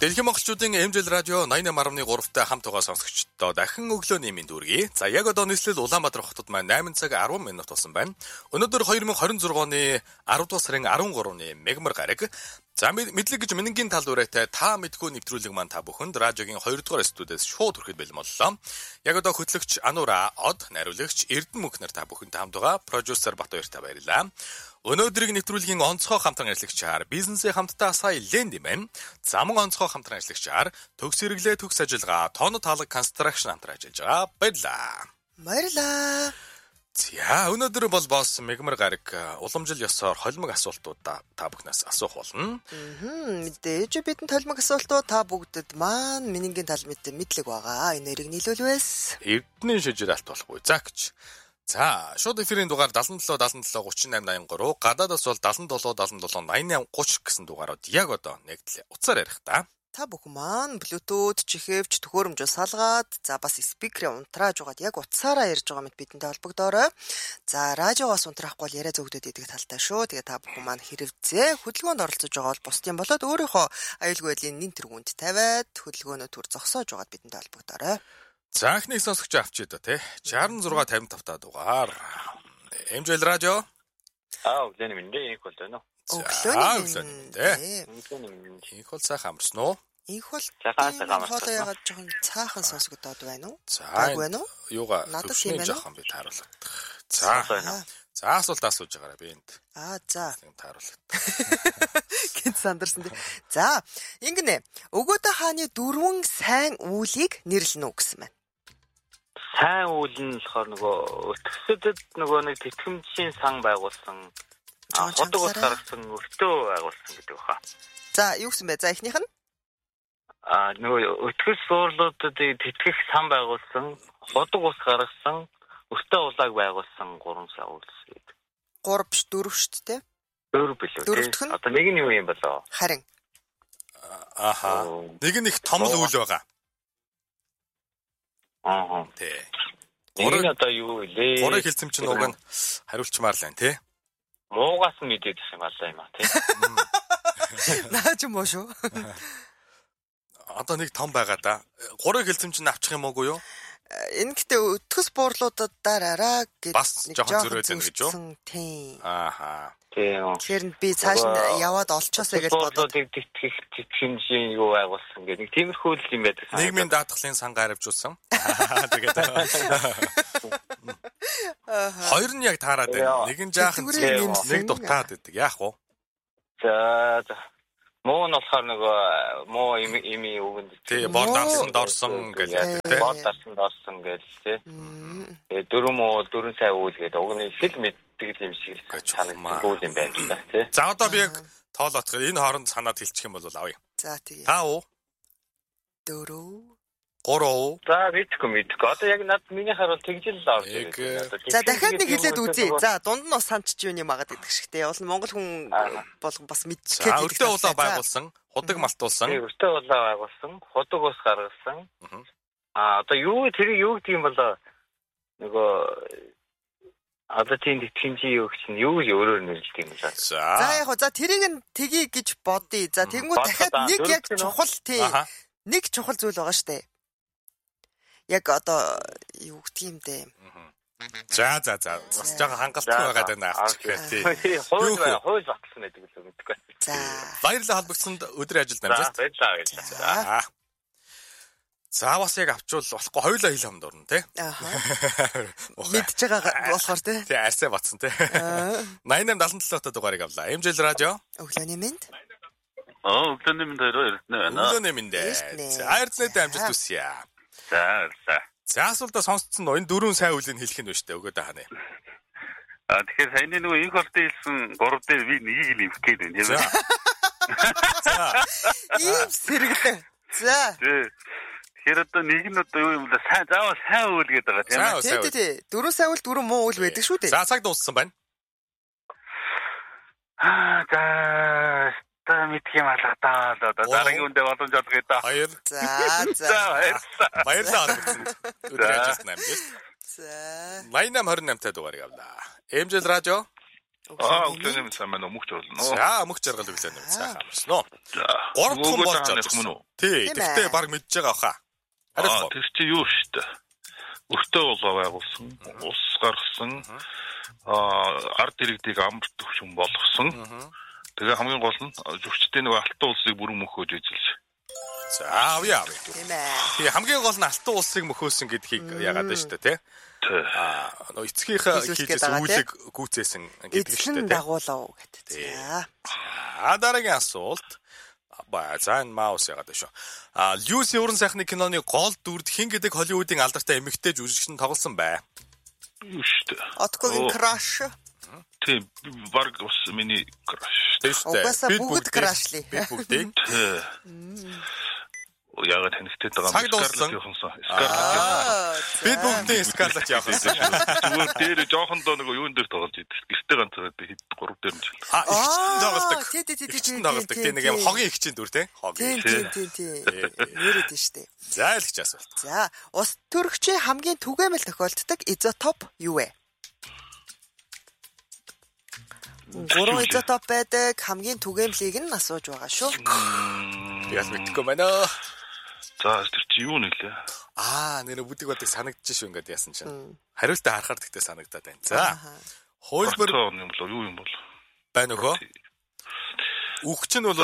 Дэлхийн монголчуудын МЖЛ радио 88.3-тай хамт байгаа сонсогчдоо дахин өглөөний мэнд хүргэе. За яг одоо нийслэл Улаанбаатар хотод маань 8 цаг 10 минут болсон байна. Өнөөдөр 2026 оны 10 дугаар сарын 13-ны мегмар гараг. За мэдлэг гэж минийгийн тал үрээтэй та мэдгүй нэвтрүүлэг маань та бүхэнд радиогийн 2 дугаар студиэс шууд хүрэхэд бэлэн боллоо. Яг одоо хөтлөгч Анура, Од, найруулагч Эрдэнэ мөнхнөр та бүхэнтэй хамт байгаа. Продюсер Батбаяртай баярлалаа. Өнөөдрийн нэвтрүүлгийн онцгой хамтран ажиллагчаар бизнесийн хамтдаа сая Ленди мэн, замун онцгой хамтран ажиллагчаар төгс хэрэглээ төгс ажиллагаа Тонод хаалга констракшн хамтран ажиллаж байгаа. Баярлалаа. Баярлалаа. За өнөөдөр бол босс мегмар гараг уламжил ёсоор холимог асуултуудаа та бүхнээс асуух болно. Мэдээж бидэнд холимог асуултууд та бүгдэд маань минийгийн тал мэдлэг байгаа. Энэ нэрийг нийлүүлвэс. Эрдэнэ шижир алт болохгүй. За гэж. За, шууд эфирийн дугаар 77 77 38 83, гадаадас бол 77 77 88 30 гэсэн дугаарууд яг одоо нэгдлээ. Уцаар ярих та. Та бүхэн маань Bluetooth, чихэвч, төхөөрөмжөө салгаад, за бас спикерээ унтрааж угаад яг утсаараа ярьж байгаа мэт бидэнтэй холбогдоорой. За, радиогоос унтраахгүй бол яриа зөвгдөд идэг талтай шүү. Тэгээ та бүхэн маань хэрэгцээ хөдөлгөөнд оролцож байгаа бол бусдын болоод өөрийнхөө аюулгүй байдлын нэн тэргуунд тавиад хөдөлгөөнөө төр зогсоож угаад бидэнтэй холбогдоорой. За ихний сонсогч авчид та тий 66 55 та дугаар МЖЛ радио өглөөний мэндэ их бол байна уу? Өглөөний мэндэ. Их бол сайхан амарсан уу? Их бол сайхан хоолоо ягаад жоохон цаахан сонсогдоод байна уу? За байна уу? Юугаа төвшний жоохон би тааруулдаг. За асуулт асууж байгаарай би энд. За. Тааруулдаг. Гинт сандарсан тий. За, ингэнэ. Өгөөдө хааны 4 сайн үүлийг нэрлэнэ үү гэсэн байна. Сайн үйл нь болохоор нөгөө өтгсөдөд нөгөө нэг тэтгэмжийн сан байгуулсан ходог ус гаргасан өртөө байгуулсан гэдэг баха. За, юу гэсэн бэ? За, эхнийх нь нөгөө өтгөс суурлуудад тэтгэх сан байгуулсан, ходог ус гаргасан, өртөө улааг байгуулсан 3 сан үйл гэдэг. 3 биш 4 шүү дээ. 4 билүү. Одоо нэг нь юу юм болоо? Харин. Нэг нь их том л үйл байгаа. Тий. Нэг одоо юу вэ? Гурыг хэлцэм чинь уг нь хариулчмаар л байна тий. Муугаас нь мэдээд их юм болоо юм тий. Наач юм уу шүү. Одоо нэг том байгаа да. Гурыг хэлцэм чинь авчих юм уугүй юу? Энэ гэтээ өтгөс буурлуудад дараараа гэж бас жоохон зөрөөд байна гэж юу? Тийм. Тийм. Тэгэхээр би цааш яваад олчоосоо гэж бодоод тэтгэх хэмжээ юу байгуулсан гэдэг нэг тиймэрхүү л юм байдаг. Нийгмийн даатгалын сан гаравжуулсан. Тэгээд хоёр нь яг таарад байна. Нэг нь жаахан нэг дутаад байдаг. Яах вэ? За муу нь болохоор нөгөө муу ими үгэнд тий бор дарсан гэж тий бор дарсан гэж тий 4 сайн үйл гэдэг уг нь хэл мэддэг юм шиг санагддаг юм байна тий. За одоо би яг тоолоох энэ хооронд санаад хэлчих юм бол авъя. За тэгээ 5 4 3 За мэдгүй одоо яг над миний харвал тэгжил л орж ирээ. За дахиад нэг хэлээд үзье. За дунд нь бас санчж юу магад гэдэг шигтэй. Уул монгол хүн болгон бас мэдчихээ. Өртөө улаа байгуулсан, худаг малтуулсан. Өртөө улаа байгуулсан, худаг ус гаргасан. Одоо юу тэрийг юу гэдэг юм болоо нөгөө одоо тийм тэтгэмжийн юу гэж нь юу өөрөөр нэрлэдэг юм байна. За яг за тэрийг нь тгий гэж бодъё. За тэгэнгүүт дахиад нэг яг чухал тий. Нэг чухал зүйл байгаа штэ. Яг одоо юу гэх юм бэ? За. Бас жоохон хангалттай байгаад байна авчих тий. Хууль батлсан гэдэг л мэдгүй. За. Баярлалаа холбогдсонд өдрийн ажилд амжилт. Баярлалаа. За бас яг авчвал болохгүй хоёулаа хил хамд орно тий. Мэдж байгаа болохоор тий. Тий арсаа батсан тий. 88 77 дугаарыг авлаа. МЖЛ радио. Өглөөний мэнд. Өглөөний мэнд Эрдэнэ байна. Өглөөний мэнд. За Эрдэнэтэй амжилт хүсье. За асуултаа сонсцсон энэ 4 сайн үлийн хэлэх нь шүү дээ өгөөдөө хаана. Тэгэхээр саяны нөгөө инх ордын хэлсэн 3 дээр би нэгийг л имх гээд байна тийм ээ. Ийм сэргэлэн. За. Тэгэхээр одоо нэг нь одоо юу юм бэ? Заавал сайн үйл гээд байгаа тийм ээ. Тий. 4 сайн үйл 4 муу үйл байдаг шүү дээ. За цаг дууссан байна. За мэдх юм алга таа дараагийн үндэ боломж олгоё да. 2 За баярлалаа. Өдөр ажилт амжилт. За 88 28 та дугаарыг авлаа. МЖЛ радио өглөөний мэнд сайн байна уу? Мөх жирлэн үү? За, мөх жаргал өглөөний мэнд сайхан амарсан уу? За. 3 том болж ирсэн үү? Тий, тэгтээ баг мэдж байгаа баха. Тэр чи юу штэ? Өртөө болоо байгуулсан, ус гаргасан, ард иргэдийг амар төвшин болгосон. Тэгээ хамгийн гол нь зөвчтэй нэг алтан улсыг бүрэн мөхөөж эзэлж. За, авъя. Тэгээ хамгийн гол нь алтан улсыг мөхөөсөн гэдгийг яагаад вэ штэ, тий? Нөө эцгийнхээ хийжсэн үйлэг гүйцээсэн гэдэг штэ, тий? Дагуулав гэдэг. За. Дараагийн асуулт. Зайн маус яагаад вэ шүү. Люси уран сайхны киноны гол дүрд хэн гэдэг Холливуудын алдартай эмэгтэй жүжигч нь тоглосон бай. Юу штэ. Отковын краш. Тийм, баг ус миний краш. Угаасаа бүгд крашлий. Бүгдийг. Яагаад танигтай байгаа юм Бид бүгдээ Скарлет явахсан. Зүгээр дээр жоохон доо нэг юун дээр тоглож идэв. Гэртээ ганцаараа би хэд 3 дээр нь жил. Тоглолдог. Тий. Тоглолдог. Тий нэг юм хогийн ихчийн дүр тий. Тий. Нэрэд нь штэ. За илгч асуулт. За, ус төрөгчийн хамгийн түгээмэл тохиолддог изотоп юу вэ? 3 изотоп байдаг. Хамгийн түгээмлийг нь асууж байгаа шүү. Яс мэдгүй байна. За тэр чи юу нэлээ? Нэр бүдэг бодог санагдчих шүү ингээд яасан чинь. Хариултаа харахаар тэгтээ санагдаад байна. За. Хуулбар юм бол юу юм бол? Байна уу? Үгч нь бол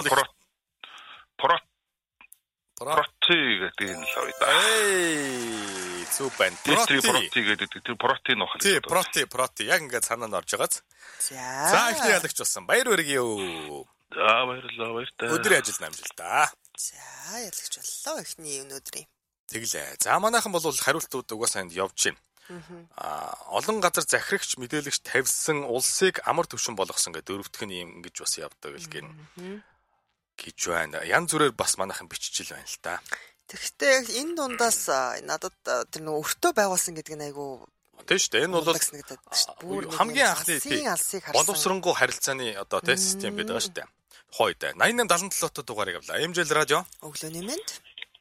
проти гэдэг нь л авъя. Зүг байна. Проти гэдэг тэр протеин ухах. Тий, проти. Яг ингээд санаанд орж байгааз. За, ихний ялагч болсон. Баяр хүргэе юу. За, баярлалаа. Өдрийн ажил намжилтаа. За, ялагч боллоо ихний өнөөдрийн. Тэглээ. За, манайхан бол хариултууд угаасаа энд явж байна. Олон газар захирагч мэдээлэгч тавьсан улсыг амар төвшин болгосон гэдэг дөрөвдөх нь юм ингэж бас явдаг л гин. Гэж байна. Янз бүрээр бас манайхан биччихэл байна л та. Тэгэхдээ яг энэ дундаас надад тэр нэг өртөө байгуулсан гэдэг нь айгүй тийм шүү дээ. Энэ бол хамгийн анхны боловсронгуй харилцааны одоо тест систем гэдэг байгаа шүү дээ. Хойд 8877 дугаарыг авлаа. Эмжэл радио. Өглөөний мэнд.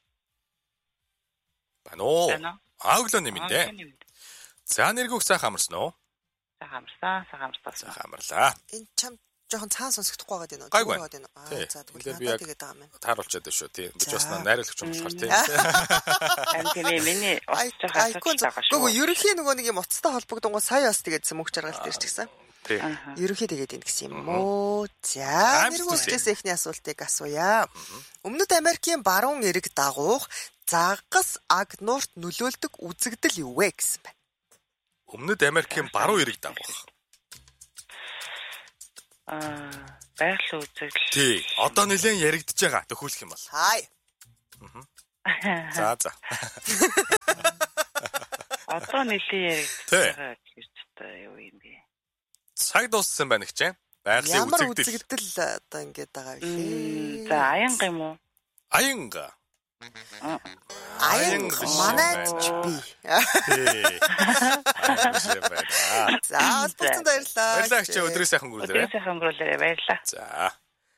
Байна уу? Өглөөний мэнд. За нэргүүх сайхан амарсан уу? Сайхан амарлаа. Энэ чам жоохон цаан сонсогдохгүй байгаа дээ. Гайгүй байна. За тэгвэл тэгээд байгаа юм. Тааруулчаад байна шүү. Тийм. Бид бас найруулагч юм болохоор тийм. Амтны миний Гүг ерөнхий нөгөө нэг юм уцтай холбогдсон сая бас тэгээд мөх жаргал дээр ч гэсэн. Ерөнхий тэгээд энэ гэсэн юм уу? За нэргүүлээс эхний асуултыг асууя. Өмнөд Америкийн баруун эрэг дагуух загас агнуурт нөлөөлдөг үзэгдэл юу вэ гэсэн байна. Өмнөд Америкийн баруун эрэг дагуух. Байгалийн үзэгдэл. Тий. Одоо нэлээд яригдж байгаа төхөөлөх юм бол. Хай. За. Одоо нэлээд яригдж байгаа гэж та юу юм бэ? Цаг дууссан байна гэж. Байгалийн үзэгдэл. Ямар үзэгдэл одоо ингэж байгаа вэ? За аянга юм уу? Аянга. Аянга манайч би. За, албацсан баярлалаа. Баярлалаа чи өдрөө сайхан өнгөрүүлээ. Өдрөө сайхан өнгөрүүлээ. Баярлалаа. За.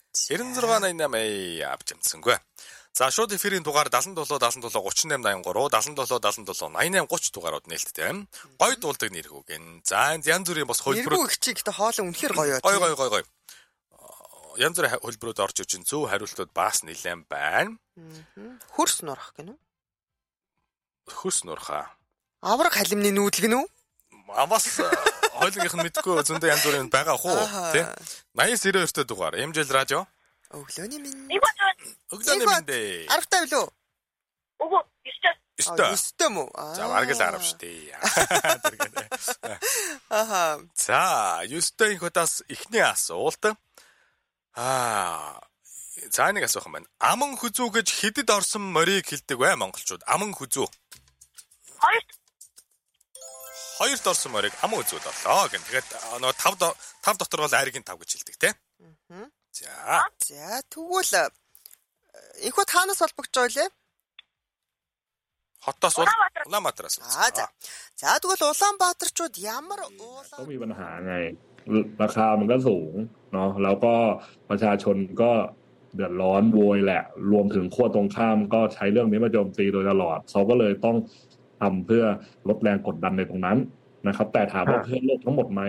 9688 авчимсангүй. За, шууд эфирийн дугаар 77 38 83 77 77 88 30 дугаарууд нээлттэй. Гой дуулдаг нэр хүүгэн. За, янз бүрийн бас хөлбөрөд нэргүй их чи гэхдээ хоолой үнэхээр гоё. Гой. Янз бүрийн хөлбөрөд орж иж зөв хариултууд баас нэлээд байна. Хөрс нурах гэнэ үү? Хөрс нурхаа. Авраг халимны нүүдэл гэнэ үү? Бас хойлогийнх нь мэдгүй зөндөө янз бүрийн байгаа хуу тий 8092 дугаар Эмжэл радио өглөөний минь өглөөний минь 10 билүү Үгүй 9 мө за бараг л 10 штий за 9 хотоос ихний асуулт за нэг асуух юм байна аман хүзүү гэж хэдэд орсон морийг хэлдэг бай монголчууд аман хүзүү хоёрт орсон морийг аман үзүүд орлоо гэн. Тэгээд нөгөө 5 дотор бол айргийн 5 гэж хэлдэг тий. За тэгвэл энэхүү таанаас холбогдож байгаа лээ. Хотоос бол Улаанбаатараас. За тэгвэл Улаанбаатарчууд ямар ก็มีปัญหาไงราคามันก็สูงเนาะแล้วก็ประชาชนก็เดือดร้อนโวยแหละรวมถึงขั้วตรงข้ามก็ใช้เรื่องนี้มาโจมตีโดยตลอดเขาก็เลยต้องทำเพื่อลดแรงกดดันในตรงนั้นนะครับแต่ถามว่าเพื่อโลกทั้งหมดไหม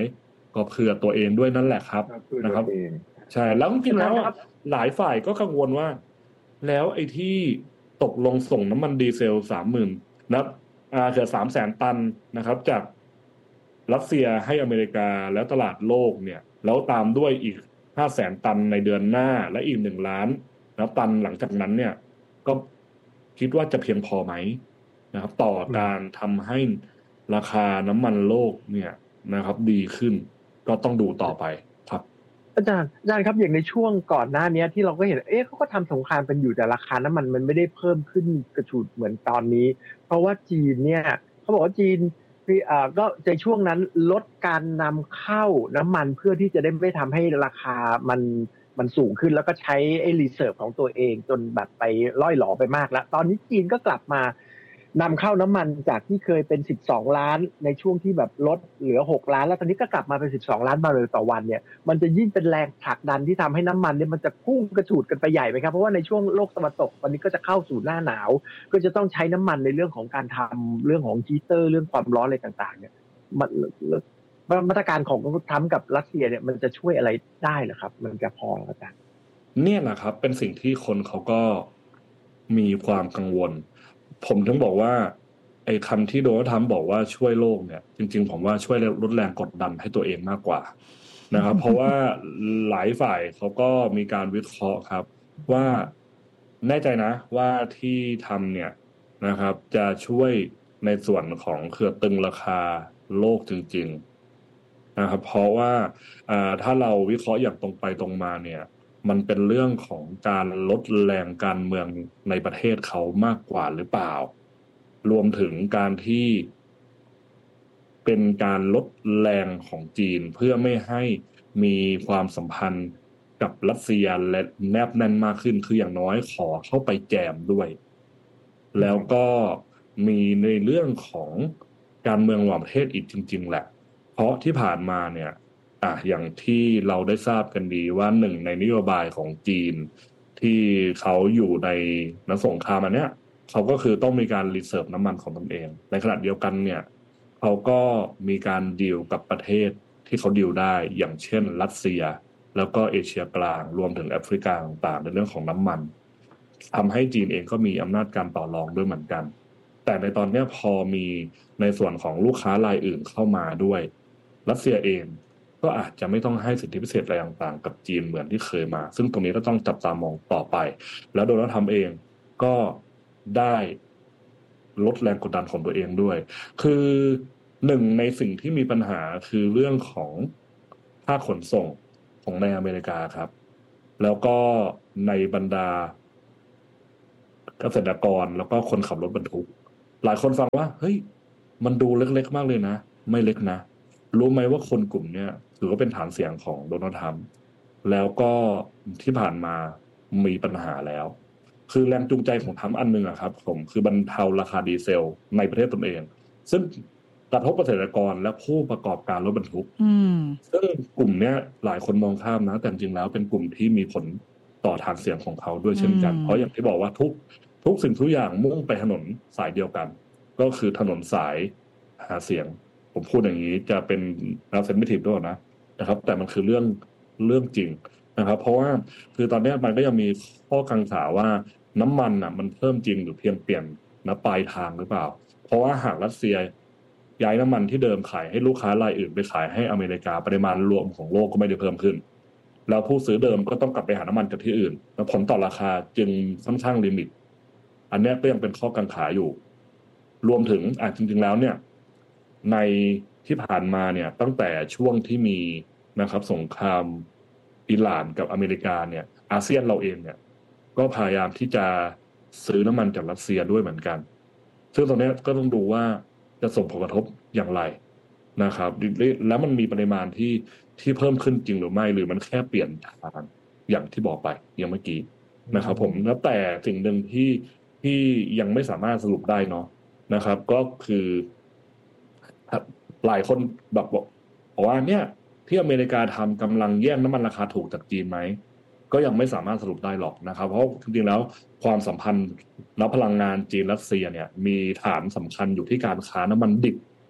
ก็เพื่อตัวเองด้วยนั่นแหละครับนะครับใช่แล้วจริงๆแล้วหลายฝ่ายก็กังวลว่าแล้วไอ้ที่ตกลงส่งน้ำมันดีเซล 30,000 นะเกือบ 300,000 ตันนะครับจากรัสเซียให้อเมริกาแล้วตลาดโลกเนี่ยแล้วตามด้วยอีก 500,000 ตันในเดือนหน้าและอีก1 ล้านแล้วตันหลังจากนั้นเนี่ยก็คิดว่าจะเพียงพอไหมนะครับต่อการทำให้ราคาน้ำมันโลกเนี่ยนะครับดีขึ้นก็ต้องดูต่อไปครับอาจารย์ครับอย่างในช่วงก่อนหน้านี้ที่เราก็เห็นเขาก็ทำสงครามกันอยู่แต่ราคาน้ำมันไม่ได้เพิ่มขึ้นกระฉูดเหมือนตอนนี้เพราะว่าจีนเนี่ยเขาบอกว่าจีนก็ในช่วงนั้นลดการนำเข้าน้ำมันเพื่อที่จะได้ไม่ทำให้ราคามันสูงขึ้นแล้วก็ใช้ไอ้รีเซิร์ฟของตัวเองจนแบบไปล่อยหลอไปมากแล้วตอนนี้จีนก็กลับมานำเข้าน้ำมันจากที่เคยเป็น12 ล้านในช่วงที่แบบลดเหลือ6 ล้านแล้วตอนนี้ก็กลับมาเป็น12 ล้านบาร์เรลต่อวันเนี่ยมันจะยิ่งเป็นแรงผลักดันที่ทำให้น้ำมันเนี่ยมันจะพุ่งกระฉูดกันไปใหญ่ไหมครับเพราะว่าในช่วงโลกตะวันตกวันนี้ก็จะเข้าสู่หน้าหนาวก็จะต้องใช้น้ำมันในเรื่องของการทำเรื่องของฮีเตอร์เรื่องความร้อนอะไรต่างๆเนี่ยมาตรการของทรัมป์กับรัสเซียเนี่ยมันจะช่วยอะไรได้เหรอครับมันจะพออาจารย์เนี่ยแหละครับเป็นสิ่งที่คนเขาก็มีความกังวลผมถึงบอกว่าไอ้คำที่โดนัลด์ทรัมป์บอกว่าช่วยโลกเนี่ยจริงๆผมว่าช่วยลดแรงกดดันให้ตัวเองมากกว่านะครับ เพราะว่าหลายฝ่ายเขาก็มีการวิเคราะห์ครับว่าแน่ใจนะว่าที่ทำเนี่ยนะครับจะช่วยในส่วนของเครือตึงราคาโลกจริงๆนะครับเพราะว่าถ้าเราวิเคราะห์อย่างตรงไปตรงมาเนี่ยมันเป็นเรื่องของการลดแรงการเมืองในประเทศเขามากกว่าหรือเปล่ารวมถึงการที่เป็นการลดแรงของจีนเพื่อไม่ให้มีความสัมพันธ์กับรัสเซียและแนบแน่นมากขึ้นคืออย่างน้อยขอเข้าไปแจมด้วยแล้วก็มีในเรื่องของการเมืองระหว่างประเทศอีกจริงๆแหละเพราะที่ผ่านมาเนี่ยอย่างที่เราได้ทราบกันดีว่าหนึ่งในนโยบายของจีนที่เขาอยู่ในสงครามอันเนี้ยเขาก็คือต้องมีการรีเซิร์ฟน้ำมันของตนเองในขณะเดียวกันเนี่ยเขาก็มีการดีลกับประเทศที่เขาดีลได้อย่างเช่นรัสเซียแล้วก็เอเชียกลางรวมถึงแอฟริกาต่างๆในเรื่องของน้ำมันทำให้จีนเองก็มีอำนาจการต่อรองด้วยเหมือนกันแต่ในตอนนี้พอมีในส่วนของลูกค้ารายอื่นเข้ามาด้วยรัสเซียเองก็อาจจะไม่ต้องให้สิทธิพิเศษอะไรต่างๆกับจีนเหมือนที่เคยมาซึ่งตรงนี้ก็ต้องจับตามองต่อไปแล้วโดนัลด์ทรัมป์เองก็ได้ลดแรงกดดันของตัวเองด้วยคือหนึ่งในสิ่งที่มีปัญหาคือเรื่องของภาคขนส่งของในอเมริกาครับแล้วก็ในบรรดาเกษตรกรแล้วก็คนขับรถบรรทุกหลายคนฟังว่าเฮ้ยมันดูเล็กๆมากเลยนะไม่เล็กนะรู้ไหมว่าคนกลุ่มนี้ถือว่าเป็นฐานเสียงของโดนัลด์ทรัมป์แล้วก็ที่ผ่านมามีปัญหาแล้วคือแรงจูงใจของทรัมป์อันนึงครับผมคือบรรเทาราคาดีเซลในประเทศตนเองซึ่งกระทบเกษตรกรและผู้ประกอบการรถบรรทุกซึ่งกลุ่มนี้หลายคนมองข้ามนะแต่จริงแล้วเป็นกลุ่มที่มีผลต่อฐานเสียงของเขาด้วยเช่นกันเพราะอย่างที่บอกว่าทุกสิ่งทุกอย่างมุ่งไปถนนสายเดียวกันก็คือถนนสายหาเสียงผมพูดอย่างนี้จะเป็นเซนซิทีฟด้วยนะครับแต่มันคือเรื่องจริงนะครับเพราะว่าคือตอนนี้มันก็ยังมีข้อกังขาว่าน้ำมันมันเพิ่มจริงหรือเพียงเปลี่ยนปลายทางหรือเปล่าเพราะว่าหากรัสเซียย้ายน้ำมันที่เดิมขายให้ลูกค้ารายอื่นไปขายให้อเมริกาปริมาณรวมของโลกก็ไม่ได้เพิ่มขึ้นแล้วผู้ซื้อเดิมก็ต้องกลับไปหาน้ำมันจากที่อื่นแล้วผลต่อราคาจึงค่อนข้างลิมิตอันนี้ก็ยังเป็นข้อกังขาอยู่รวมถึงจริงๆแล้วเนี่ยในที่ผ่านมาเนี่ยตั้งแต่ช่วงที่มีนะครับสงครามอิหร่านกับอเมริกาเนี่ยอาเซียนเราเองเนี่ยก็พยายามที่จะซื้อน้ำมันจากรัสเซียด้วยเหมือนกันซึ่งตรงนี้ก็ต้องดูว่าจะส่งผลกระทบอย่างไรนะครับแล้วมันมีปริมาณที่เพิ่มขึ้นจริงหรือไม่หรือมันแค่เปลี่ยนทางอย่างที่บอกไปอย่างเมื่อกี้นะครับผมแล้วแต่สิ่งหนึ่งที่ยังไม่สามารถสรุปได้เนาะนะครับก็คือหลายคนแบบบอกว่าเนี่ยที่อเมริกาทำกำลังแย่งน้ำมันราคาถูกจากจีนไหมก็ยังไม่สามารถสรุปได้หรอกนะครับเพราะจริงๆแล้วความสัมพันธ์และพลังงานจีนรัสเซียเนี่ยมีฐานสำคัญอยู่ที่การค้าน้ำมันดิบ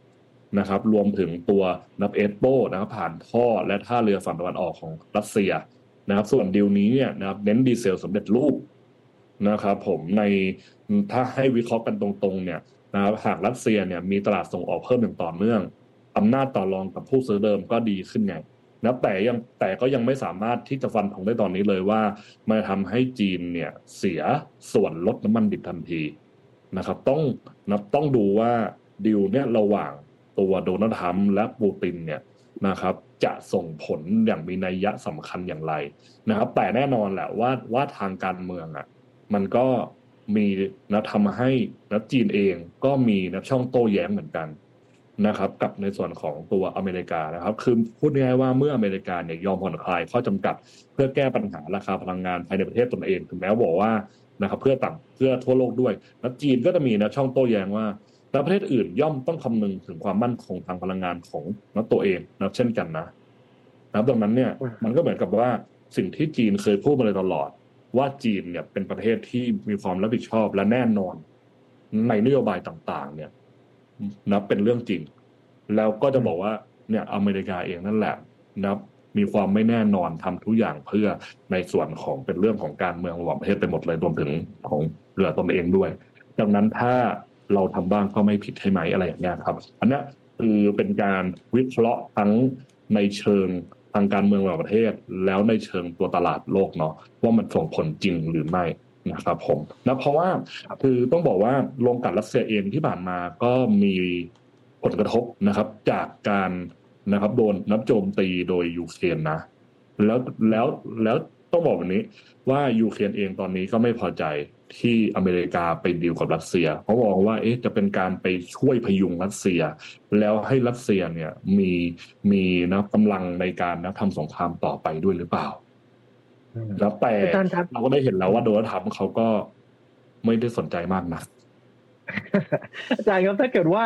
นะครับรวมถึงตัวนับเอสโปนะครับผ่านท่อและท่าเรือฝั่งตะวันออกของรัสเซียนะครับส่วนดีลนี้เนี่ยนะครับเน้นดีเซลสำเร็จรูปนะครับผมในถ้าให้วิเคราะห์กันตรงๆเนี่ยนะครับหากรัสเซียเนี่ยมีตลาดส่งออกเพิ่มอย่างต่อเนื่องอำนาจต่อรองกับผู้ซื้อเดิมก็ดีขึ้นไงนะแต่ก็ยังไม่สามารถที่จะฟันธงได้ตอนนี้เลยว่ามันทำให้จีนเนี่ยเสียส่วนลดน้ำมันดิบทันทีนะครับต้องดูว่าดีลเนี่ยระหว่างตัวโดนัลด์ทรัมป์และปูตินเนี่ยนะครับจะส่งผลอย่างมีนัยสำคัญอย่างไรนะครับแต่แน่นอนแหละว่าทางการเมืองอ่ะมันก็มีนะทำให้นะจีนเองก็มีนะช่องโต้แย้งเหมือนกันนะครับกับในส่วนของตัวอเมริกานะครับคือพูดง่ายๆว่าเมื่ออเมริกาเนี่ยยอมผ่อนคลายข้อจำกัดเพื่อแก้ปัญหาราคาพลังงานภายในประเทศตนเองถึงแม้บอกว่านะครับเพื่อทั่วโลกด้วยแล้วจีนก็จะมีนะช่องโต้แย้งว่าแล้วประเทศอื่นย่อมต้องคำนึงถึงความมั่นคงทางพลังงานของตัวเองนะเช่นกันนะครับดังนั้นเนี่ยมันก็เหมือนกับว่าสิ่งที่จีนเคยพูดมาเลยตลอดว่าจีนเนี่ยเป็นประเทศที่มีความรับผิดชอบและแน่นอนในนโยบายต่างๆเนี่ยนะเป็นเรื่องจริงแล้วก็จะบอกว่าเนี่ยอเมริกาเองนั่นแหละนะมีความไม่แน่นอนทำทุกอย่างเพื่อในส่วนของเป็นเรื่องของการเมืองระหว่างประเทศไปหมดเลยรวมถึงของเรือตนเองด้วยดังนั้นถ้าเราทำบ้างก็ไม่ผิดใช่ไหมอะไรอย่างเงี้ยครับอันนี้คือเป็นการวิเคราะห์ทั้งในเชิงทางการเมืองระหว่างประเทศแล้วในเชิงตัวตลาดโลกเนาะว่ามันส่งผลจริงหรือไม่นะครับผมนะเพราะว่าคือต้องบอกว่าโรงกลั่นรัสเซียเองที่ผ่านมาก็มีผลกระทบนะครับจากการนะครับโดนโจมตีโดยยูเครนนะแล้วต้องบอกแบบนี้ว่ายูเครนเองตอนนี้ก็ไม่พอใจที่อเมริกาไปดีลกับรัสเซียเพราะมองว่าจะเป็นการไปช่วยพยุงรัสเซียแล้วให้รัสเซียเนี่ยมีนะกำลังในการทำสงครามต่อไปด้วยหรือเปล่าแล้วแต่เราก็ได้เห็นแล้วว่าโดนัลด์ทรัมป์เขาก็ไม่ได้สนใจมากนะอาจารย์ครับถ้าเกิดว่า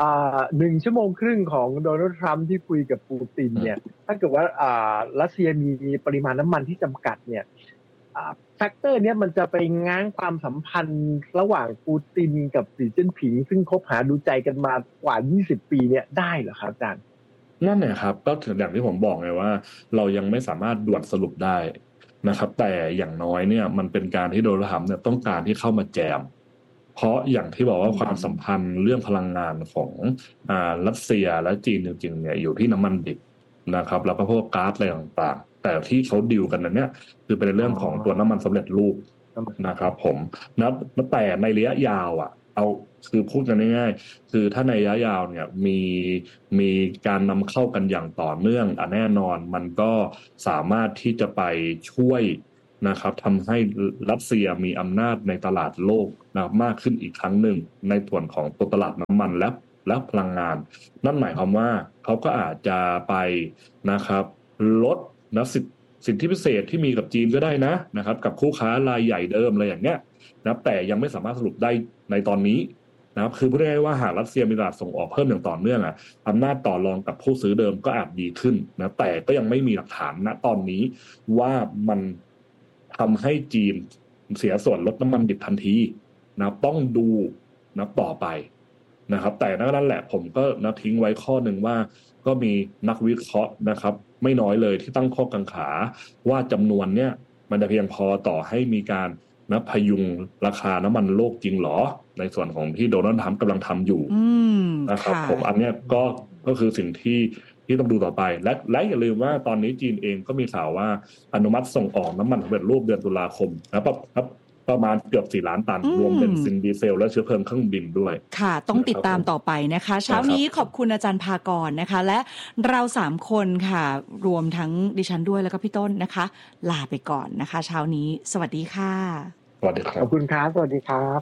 1 ชั่วโมงครึ่งของโดนัลด์ทรัมป์ที่คุยกับปูตินเนี่ยถ้าเกิดว่ารัสเซียมีปริมาณน้ำมันที่จำกัดเนี่ยแฟกเตอร์เนี่ยมันจะไปง้างความสัมพันธ์ระหว่างปูตินกับสีจิ้นผิงซึ่งคบหาดูใจกันมากว่า20 ปีเนี่ยได้เหรอครับอาจารย์นั่นแหละครับก็ถึงอย่างที่ผมบอกไงว่าเรายังไม่สามารถด่วนสรุปได้นะครับแต่อย่างน้อยเนี่ยมันเป็นการที่โดนัลด์ทรัมป์เนี่ยต้องการที่เข้ามาแจมเพราะอย่างที่บอกว่าความสัมพันธ์เรื่องพลังงานของรัสเซียและจีนจริงๆเนี่ยอยู่ที่น้ำมันดิบนะครับแล้วก็พวกก๊าซอะไรต่างๆแต่ที่เขาดีลกันนั้นเนี่ยคือเป็นเรื่องของตัวน้ำมันสำเร็จรูปนะครับผมนะแต่ในระยะยาวเอาคือพูดกันง่ายๆคือถ้าในระยะยาวเนี่ยมีการนำเข้ากันอย่างต่อเนื่องแน่นอนมันก็สามารถที่จะไปช่วยนะครับทำให้รัสเซียมีอำนาจในตลาดโลกนะมากขึ้นอีกครั้งหนึ่งในส่วนของตัวตลาดน้ำมันและพลังงานนั่นหมายความว่าเขาก็อาจจะไปนะครับลดสิทธิพิเศษที่มีกับจีนก็ได้นะครับกับคู่ค้ารายใหญ่เดิมอะไรอย่างเงี้ยนะแต่ยังไม่สามารถสรุปได้ในตอนนี้นะครับคือพูดง่ายๆว่าหากรัสเซียมีตลาดส่งออกเพิ่มอย่างต่อเนื่องอำนาจต่อรองกับผู้ซื้อเดิมก็อาจดีขึ้นนะแต่ก็ยังไม่มีหลักฐานณตอนนี้ว่ามันทำให้จีนเสียส่วนลดน้ำมันดิบทันทีนะต้องดูนะต่อไปนะครับแต่นั่นแหละผมก็ทิ้งไว้ข้อหนึ่งว่าก็มีนักวิเคราะห์นะครับไม่น้อยเลยที่ตั้งข้อกังขาว่าจำนวนเนี้ยมันจะเพียงพอต่อให้มีการพยุงราคาน้ำมันโลกจริงหรอในส่วนของที่โดนัลด์ทรัมป์กำลังทำอยู่นะครับผมอันนี้ก็คือสิ่งที่ต้องดูต่อไปและอย่าลืมว่าตอนนี้จีนเองก็มีข่าวว่าอนุมัติส่งออกน้ำมันสำเร็จรูปเดือนตุลาคมนะครับประมาณเกือบ4 ล้านตันรวมเบนซินดีเซลและเชื้อเพลิงเครื่องบินด้วยค่ะต้องติดตามต่อไปนะคะเช้านี้ขอบคุณอาจารย์ภากรนะคะและเรา3คนค่ะรวมทั้งดิฉันด้วยแล้วก็พี่ต้นนะคะลาไปก่อนนะคะเช้านี้สวัสดีค่ะสวัสดีครับขอบคุณครับสวัสดีครับ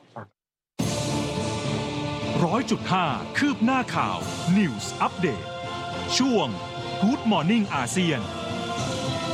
100.5 คืบหน้าข่าว News Update ช่วง Good Morning อาเซียน